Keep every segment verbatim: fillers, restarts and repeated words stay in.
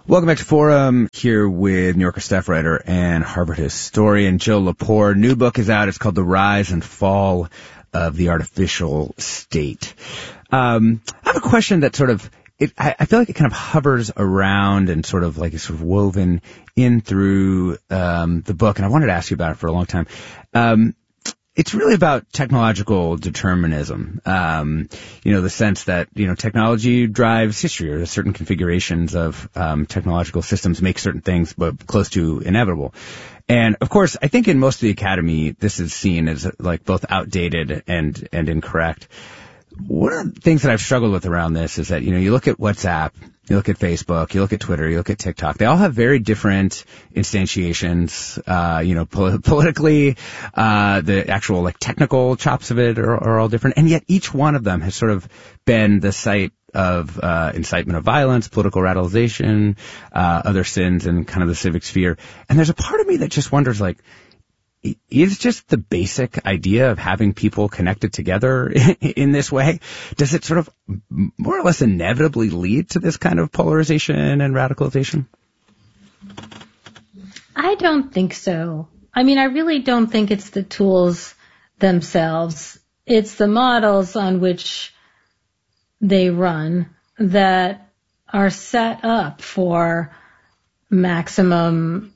Welcome back to Forum, here with New Yorker staff writer and Harvard historian Jill Lepore. New book is out. It's called The Rise and Fall of the Artificial State. Um, I have a question that sort of, it, I, I feel like it kind of hovers around and sort of like is sort of woven in through um, the book, and I wanted to ask you about it for a long time. Um, It's really about technological determinism. Um, you know, the sense that, you know, technology drives history, or certain configurations of um, technological systems make certain things but close to inevitable. And of course, I think in most of the academy, this is seen as like both outdated and, and incorrect. One of the things that I've struggled with around this is that, you know, you look at WhatsApp, you look at Facebook, you look at Twitter, you look at TikTok. They all have very different instantiations, uh, you know, pol- politically, uh, the actual like technical chops of it are, are all different. And yet each one of them has sort of been the site of, uh, incitement of violence, political radicalization, uh, other sins in kind of the civic sphere. And there's a part of me that just wonders, like, is just the basic idea of having people connected together in this way, does it sort of more or less inevitably lead to this kind of polarization and radicalization? I don't think so. I mean, I really don't think it's the tools themselves. It's the models on which they run that are set up for maximum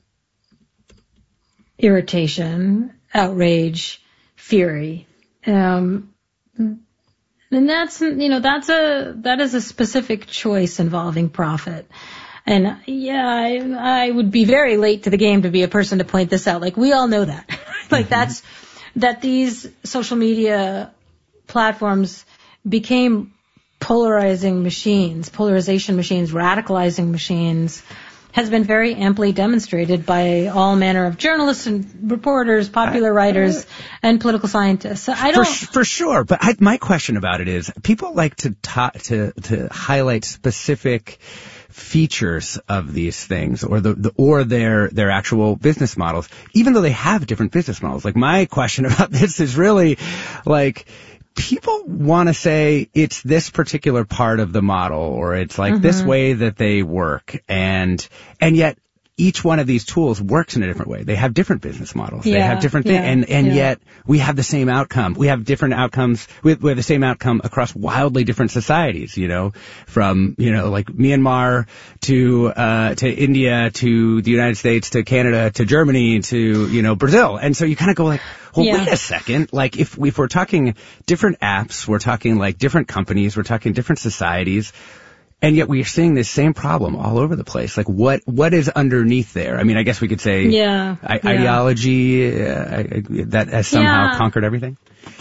irritation, outrage, fury. Um, and that's, you know, that's a, that is a specific choice involving profit. And yeah, I, I would be very late to the game to be a person to point this out. Like, we all know that. Like, mm-hmm. that's, that these social media platforms became polarizing machines, polarization machines, radicalizing machines, has been very amply demonstrated by all manner of journalists and reporters, popular writers, and political scientists. So I don't. For, for sure, but I, my question about it is, people like to ta- to to highlight specific features of these things, or the, the or their their actual business models, even though they have different business models. Like, my question about this is really like, people want to say it's this particular part of the model, or it's like mm-hmm. this way that they work. And, and yet each one of these tools works in a different way. They have different business models. Yeah, they have different yeah, things. And, and yeah. yet we have the same outcome. We have different outcomes. We have, we have the same outcome across wildly different societies, you know, from, you know, like Myanmar to, uh, to India, to the United States, to Canada, to Germany, to, you know, Brazil. And so you kind of go like, well, yeah. wait a second. Like, if, if we're talking different apps, we're talking like different companies, we're talking different societies, and yet we are seeing this same problem all over the place. Like, what, what is underneath there? I mean, I guess we could say yeah, I- yeah. ideology uh, that has somehow yeah. conquered everything.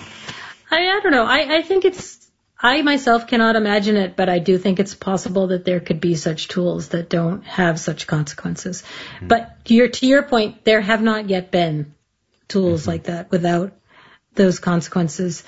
I, I don't know. I, I think it's, I myself cannot imagine it, but I do think it's possible that there could be such tools that don't have such consequences. Mm-hmm. But to your, to your point, there have not yet been tools mm-hmm. like that without those consequences.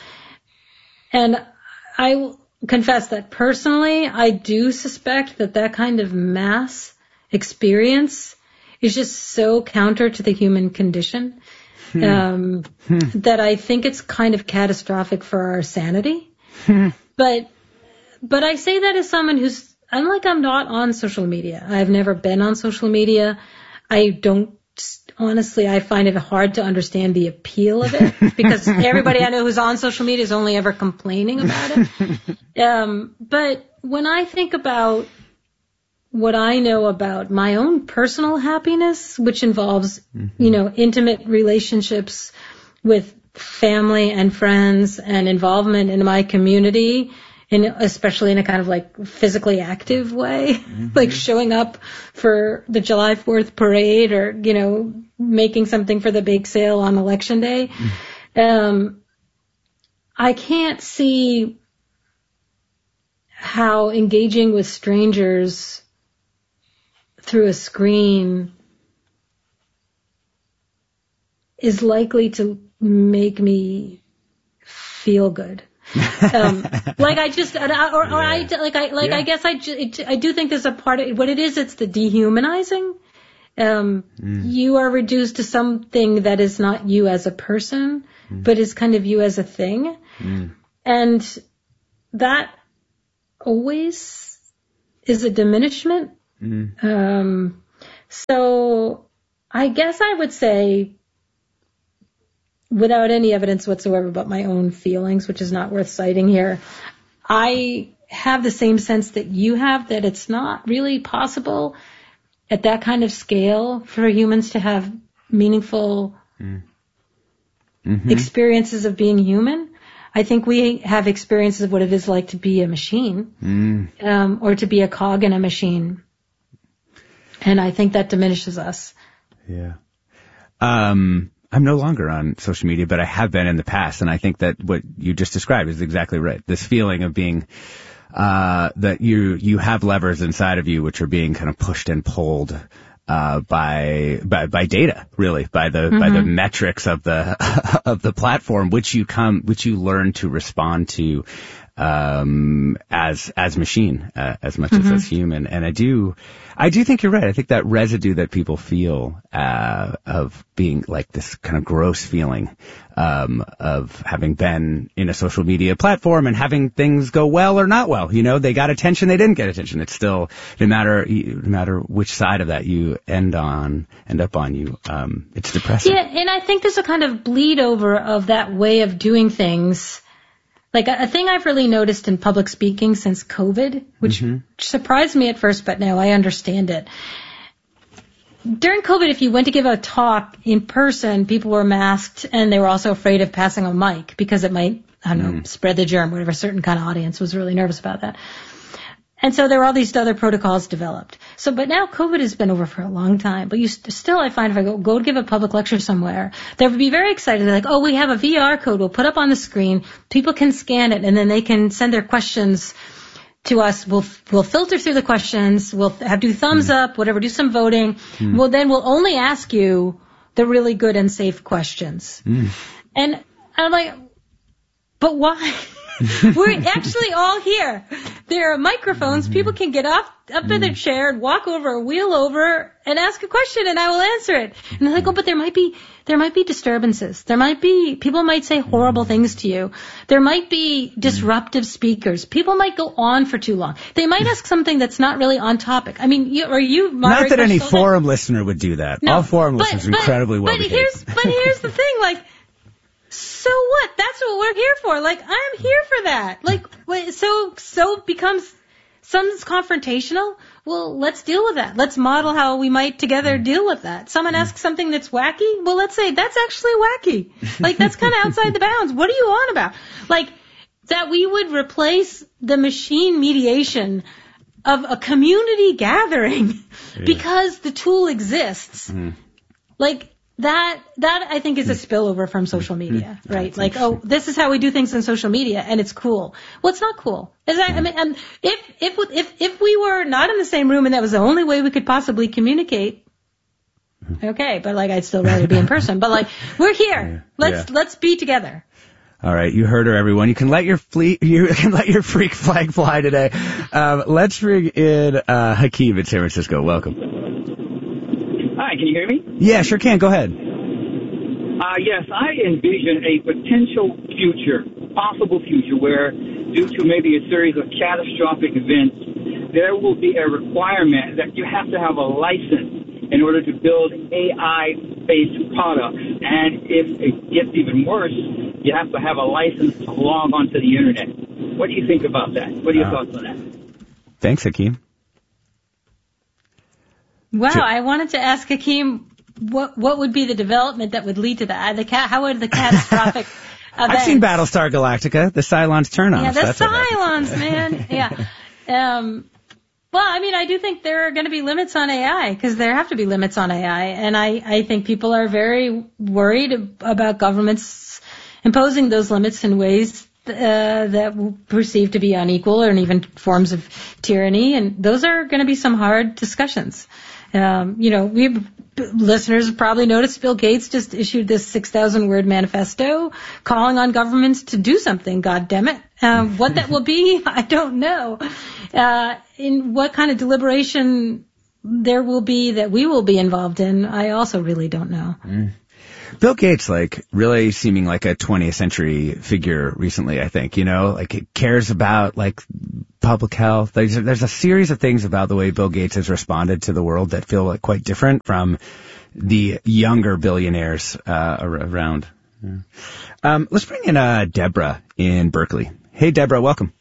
And I will confess that personally, I do suspect that that kind of mass experience is just so counter to the human condition hmm. Um, hmm. that I think it's kind of catastrophic for our sanity. Hmm. But, but I say that as someone who's, I'm like, I'm not on social media. I've never been on social media. I don't, honestly, I find it hard to understand the appeal of it, because everybody I know who's on social media is only ever complaining about it. Um, but when I think about what I know about my own personal happiness, which involves, mm-hmm. you know, intimate relationships with family and friends and involvement in my community, and especially in a kind of like physically active way, mm-hmm. like showing up for the July fourth parade, or, you know, making something for the bake sale on election day. Mm-hmm. Um, I can't see how engaging with strangers through a screen is likely to make me feel good. um, like I just, or, or yeah. I, like I, like yeah. I guess I, it, I do think there's a part of what it is. It's the dehumanizing. Um, mm. You are reduced to something that is not you as a person, mm. but is kind of you as a thing. Mm. And that always is a diminishment Mm. Um, so I guess I would say, without any evidence whatsoever but my own feelings, which is not worth citing here, I have the same sense that you have, that it's not really possible at that kind of scale for humans to have meaningful mm. mm-hmm. experiences of being human. I think we have experiences of what it is like to be a machine mm. um, or to be a cog in a machine. And I think that diminishes us. Yeah. Um, I'm no longer on social media, but I have been in the past. And I think that what you just described is exactly right. This feeling of being, uh, that you, you have levers inside of you which are being kind of pushed and pulled, uh, by, by, by data, really, by the, mm-hmm. by the metrics of the, of the platform, which you come, which you learn to respond to, um, as, as machine, uh, as much mm-hmm. as as human. And I do, I do think you're right. I think that residue that people feel, uh, of being like this kind of gross feeling, um, of having been in a social media platform and having things go well or not well. You know, they got attention, they didn't get attention. It's still, no matter, no matter which side of that you end on, end up on, you, um, it's depressing. Yeah. And I think there's a kind of bleed over of that way of doing things. Like a, a thing I've really noticed in public speaking since COVID, which mm-hmm. surprised me at first, but now I understand it. During COVID, if you went to give a talk in person, people were masked and they were also afraid of passing a mic because it might, I don't mm. know, spread the germ, whatever. A certain kind of audience was really nervous about that. And so there were all these other protocols developed. So, but now COVID has been over for a long time. But you st- still, I find if I go, go to give a public lecture somewhere, they would be very excited. They're like, oh, we have a V R code we'll put up on the screen. People can scan it and then they can send their questions to us. We'll, we'll filter through the questions. We'll have do thumbs mm. up, whatever, do some voting. Mm. Well, then we'll only ask you the really good and safe questions. Mm. And I'm like, but why? We're actually all here. There are microphones. Mm-hmm. People can get up, up mm-hmm. in their chair and walk over, wheel over, and ask a question, and I will answer it. And they're like, oh, but there might be, there might be disturbances. There might be, people might say horrible things to you. There might be disruptive speakers. People might go on for too long. They might ask something that's not really on topic. I mean, you, or you, not that any forum listening listener would do that. No, all forum but, listeners are incredibly well behaved. But here's, but here's the thing, like, so what? That's what we're here for. Like, I'm here for that. Like, wait, so, so becomes, some's confrontational. Well, let's deal with that. Let's model how we might together deal with that. Someone asks something that's wacky. Well, let's say that's actually wacky. Like, that's kind of outside the bounds. What are you on about? Like, that we would replace the machine mediation of a community gathering yeah. because the tool exists. Mm. Like, That, that I think is a spillover from social media, right? Like, oh, this is how we do things on social media and it's cool. Well, it's not cool. Is that, I mean, and if, if, if, if we were not in the same room and that was the only way we could possibly communicate, okay, but like, I'd still rather be in person, but like, we're here. Let's, yeah. let's be together. All right, you heard her, everyone. You can let your fleet, you can let your freak flag fly today. Um, let's bring in, uh, Hakeem in San Francisco. Welcome. Hi, can you hear me? Yeah, sure can. Go ahead. Uh, yes, I envision a potential future, possible future, where due to maybe a series of catastrophic events, there will be a requirement that you have to have a license in order to build A I-based products. And if it gets even worse, you have to have a license to log onto the Internet. What do you think about that? What are your uh, thoughts on that? Thanks, Hakeem. Wow, I wanted to ask Hakeem, what what would be the development that would lead to that? The ca- how would the catastrophic events? I've seen Battlestar Galactica, the Cylons turn on. Yeah, the Cylons, man. Yeah. Um, well, I mean, I do think there are going to be limits on A I because there have to be limits on A I, and I I think people are very worried about governments imposing those limits in ways Uh, that will perceive to be unequal or even forms of tyranny, and those are going to be some hard discussions. Um, you know, we listeners have probably noticed Bill Gates just issued this six thousand word manifesto calling on governments to do something. God damn it! Um, what that will be, I don't know. Uh, in what kind of deliberation there will be that we will be involved in, I also really don't know. Mm. Bill Gates, like, really seeming like a twentieth century figure recently, I think, you know, like, it cares about, like, public health. There's, there's a series of things about the way Bill Gates has responded to the world that feel like quite different from the younger billionaires uh, around. Yeah. Um, let's bring in uh, Deborah in Berkeley. Hey, Deborah, welcome.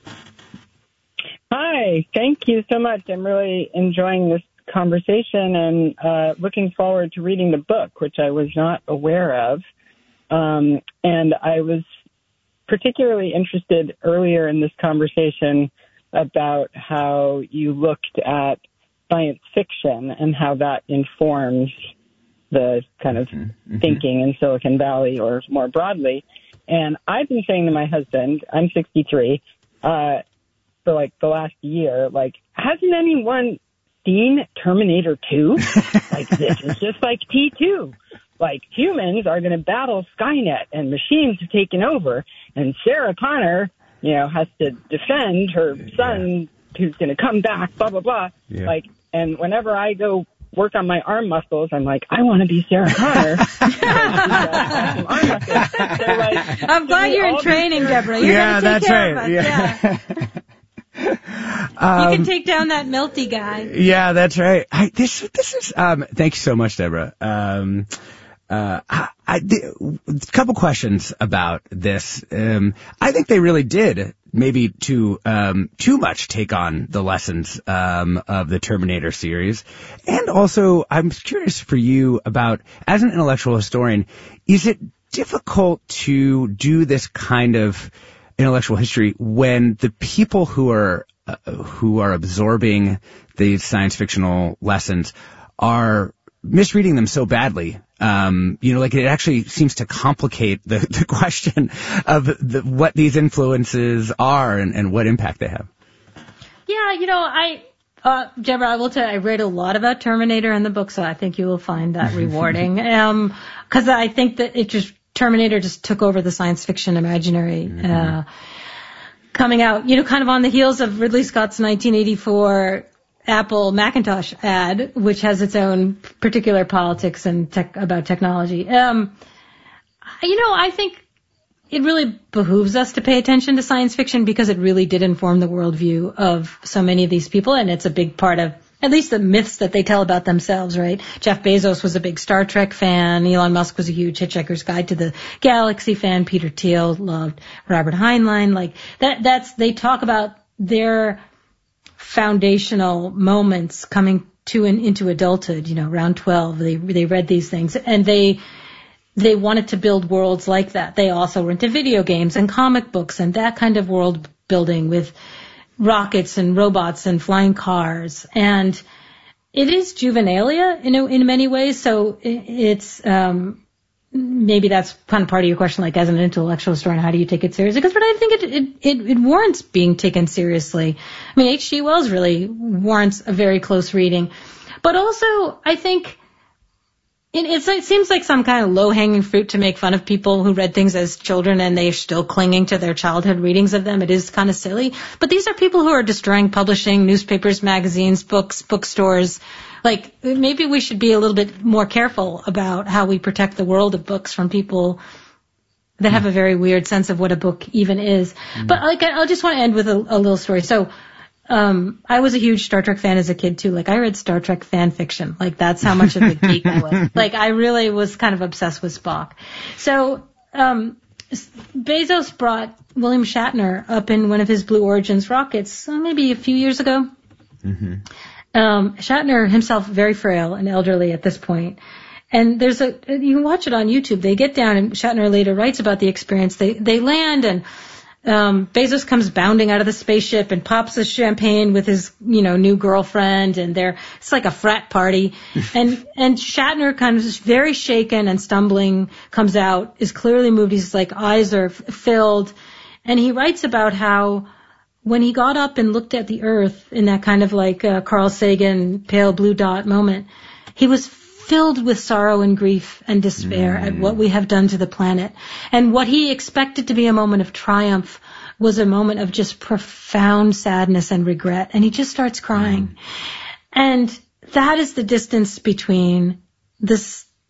Hi, thank you so much. I'm really enjoying this conversation and uh, looking forward to reading the book, which I was not aware of. Um, and I was particularly interested earlier in this conversation about how you looked at science fiction and how that informs the kind of mm-hmm. thinking in Silicon Valley or more broadly. And I've been saying to my husband, I'm sixty-three, uh, for like the last year, like, hasn't anyone seen Terminator two? Like, this is just like T two. Like, humans are going to battle Skynet and machines have taken over, and Sarah Connor, you know, has to defend her son yeah. who's going to come back, blah, blah, blah. Yeah. Like, and whenever I go work on my arm muscles, I'm like, I want to be Sarah Connor. Awesome arm muscles. So, like, I'm glad you're in training, Deborah. You're yeah, going to take that's care right. of us. Yeah. Yeah. Um, you can take down that melty guy. Yeah, that's right. I, this, this is, um, thank you so much, Deborah. Um, uh, I, I, the, a couple questions about this. Um, I think they really did maybe too, um, too much take on the lessons, um, of the Terminator series. And also, I'm curious for you about, as an intellectual historian, is it difficult to do this kind of intellectual history when the people who are uh, who are absorbing these science fictional lessons are misreading them so badly? Um, you know, like, it actually seems to complicate the, the question of the, what these influences are and, and what impact they have. Yeah, you know, I, uh, Deborah, I will tell you, I read a lot about Terminator in the book, so I think you will find that rewarding. Um, cause I think that it just, Terminator just took over the science fiction imaginary, mm-hmm. uh, coming out, you know, kind of on the heels of Ridley Scott's nineteen eighty-four Apple Macintosh ad, which has its own particular politics and tech about technology. Um, you know, I think it really behooves us to pay attention to science fiction because it really did inform the worldview of so many of these people, and it's a big part of at least the myths that they tell about themselves, right? Jeff Bezos was a big Star Trek fan. Elon Musk was a huge Hitchhiker's Guide to the Galaxy fan. Peter Thiel loved Robert Heinlein. Like that, that's, they talk about their foundational moments coming to and into adulthood, you know, around twelve. They, they read these things and they, they wanted to build worlds like that. They also were into video games and comic books and that kind of world building with rockets and robots and flying cars. And it is juvenilia, you know, in many ways. So it's, um, maybe that's kind of part of your question, like as an intellectual historian, how do you take it seriously? Because, but I think it, it, it, it warrants being taken seriously. I mean, H G Wells really warrants a very close reading. But also, I think it, it's, it seems like some kind of low-hanging fruit to make fun of people who read things as children and they're still clinging to their childhood readings of them. It is kind of silly. But these are people who are destroying publishing, newspapers, magazines, books, bookstores. Like, maybe we should be a little bit more careful about how we protect the world of books from people that have a very weird sense of what a book even is. Mm. But like, I just want to end with a, a little story. So, Um, I was a huge Star Trek fan as a kid too. Like I read Star Trek fan fiction. Like that's how much of a geek I was. Like I really was kind of obsessed with Spock. So, um, Bezos brought William Shatner up in one of his Blue Origins rockets, uh, maybe a few years ago. Mm-hmm. Um, Shatner himself very frail and elderly at this point. And there's a, you can watch it on YouTube. They get down and Shatner later writes about the experience. They, they land and Um, Bezos comes bounding out of the spaceship and pops a champagne with his, you know, new girlfriend, and they're, it's like a frat party. and, and Shatner kind of just very shaken and stumbling comes out, is clearly moved. His like eyes are f- filled. And he writes about how when he got up and looked at the earth in that kind of like uh, Carl Sagan pale blue dot moment, he was filled with sorrow and grief and despair mm. at what we have done to the planet. And what he expected to be a moment of triumph was a moment of just profound sadness and regret. And he just starts crying. Mm. And that is the distance between this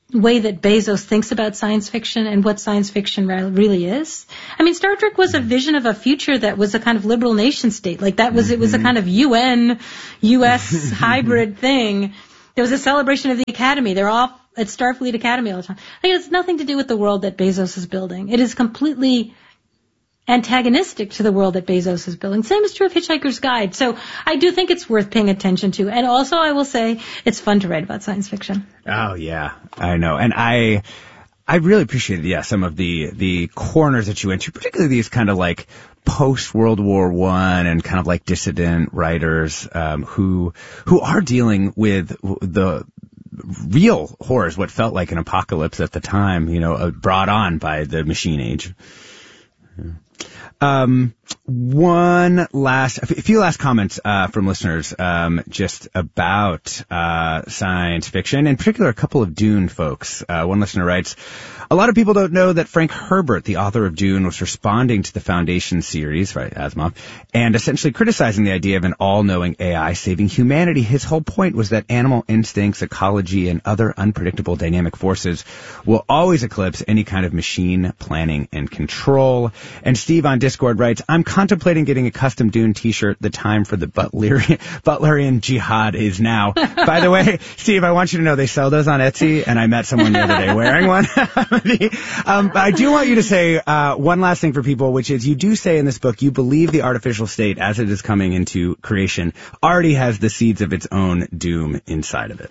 way that Bezos thinks about science fiction and what science fiction really is. I mean, Star Trek was a vision of a future that was a kind of liberal nation state. Like that was, mm-hmm. it was a kind of U N, U S hybrid thing. There was a celebration of the Academy. They're all at Starfleet Academy all the time. Like, it has nothing to do with the world that Bezos is building. It is completely antagonistic to the world that Bezos is building. Same is true of Hitchhiker's Guide. So I do think it's worth paying attention to. And also, I will say, it's fun to write about science fiction. Oh, yeah, I know. And I I really appreciated, yeah, some of the, the corners that you went to, particularly these kind of like post-World War One and kind of like dissident writers um, who who are dealing with the real horrors, what felt like an apocalypse at the time, you know, brought on by the machine age. Yeah. Um, one last, a few last comments, uh, from listeners, um, just about, uh, science fiction, in particular, a couple of Dune folks. Uh, one listener writes, a lot of people don't know that Frank Herbert, the author of Dune, was responding to the Foundation series, right, Asimov, and essentially criticizing the idea of an all-knowing A I saving humanity. His whole point was that animal instincts, ecology, and other unpredictable dynamic forces will always eclipse any kind of machine planning and control. And Steve on Discord writes, I'm contemplating getting a custom Dune t-shirt. The time for the Butlerian, Butlerian jihad is now. By the way, Steve, I want you to know they sell those on Etsy, and I met someone the other day wearing one. um, but I do want you to say uh, one last thing for people, which is you do say in this book you believe the artificial state, as it is coming into creation, already has the seeds of its own doom inside of it.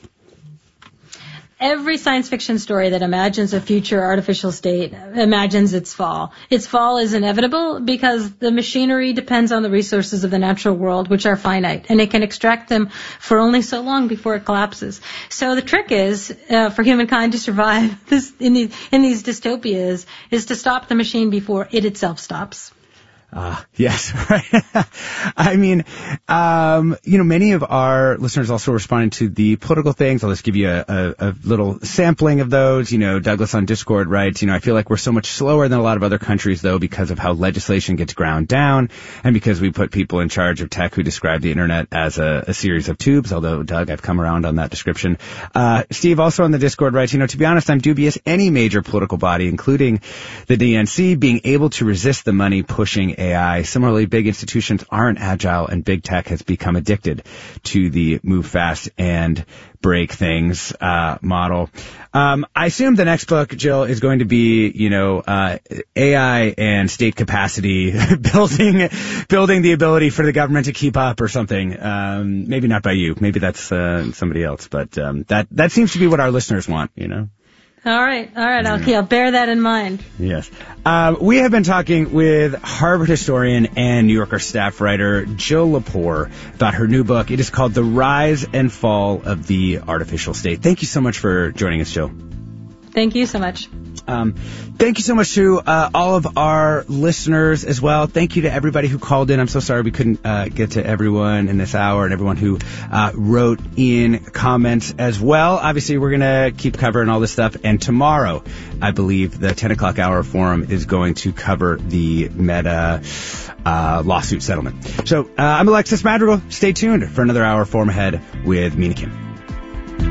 Every science fiction story that imagines a future artificial state imagines its fall. Its fall is inevitable because the machinery depends on the resources of the natural world, which are finite, and it can extract them for only so long before it collapses. So the trick is, uh, for humankind to survive this, in, the, in these dystopias, is to stop the machine before it itself stops. Uh, yes, right. I mean, um, you know, many of our listeners also responded to the political things. I'll just give you a, a, a little sampling of those. You know, Douglas on Discord writes, you know, I feel like we're so much slower than a lot of other countries, though, because of how legislation gets ground down and because we put people in charge of tech who describe the internet as a, a series of tubes. Although, Doug, I've come around on that description. Uh, Steve also on the Discord writes, you know, to be honest, I'm dubious any major political body, including the D N C, being able to resist the money pushing A I. Similarly, big institutions aren't agile, and big tech has become addicted to the move fast and break things uh model. Um I assume the next book, Jill, is going to be, you know, uh A I and state capacity building building the ability for the government to keep up or something. Um maybe not by you. Maybe that's uh, somebody else, but um that that seems to be what our listeners want, you know. All right, all right, I'll, yeah, I'll bear that in mind. Yes. Um, we have been talking with Harvard historian and New Yorker staff writer Jill Lepore about her new book. It is called The Rise and Fall of the Artificial State. Thank you so much for joining us, Jill. Thank you so much. Um, thank you so much to uh, all of our listeners as well. Thank you to everybody who called in. I'm so sorry we couldn't uh, get to everyone in this hour and everyone who uh, wrote in comments as well. Obviously, we're going to keep covering all this stuff. And tomorrow, I believe, the ten o'clock hour forum is going to cover the Meta uh, lawsuit settlement. So uh, I'm Alexis Madrigal. Stay tuned for another hour forum ahead with Mina Kim.